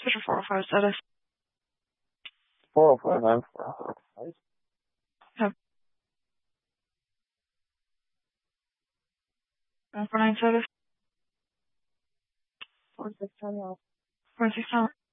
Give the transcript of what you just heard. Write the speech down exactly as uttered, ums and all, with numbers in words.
This is four oh five status. four oh five, I'm four oh five. Yep. one four nine status. four six ten, four six ten.